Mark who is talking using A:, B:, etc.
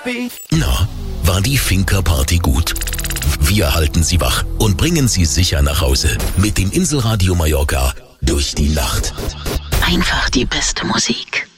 A: Na, war die Finca-Party gut? Wir halten Sie wach und bringen Sie sicher nach Hause mit dem Inselradio Mallorca durch die Nacht.
B: Einfach die beste Musik.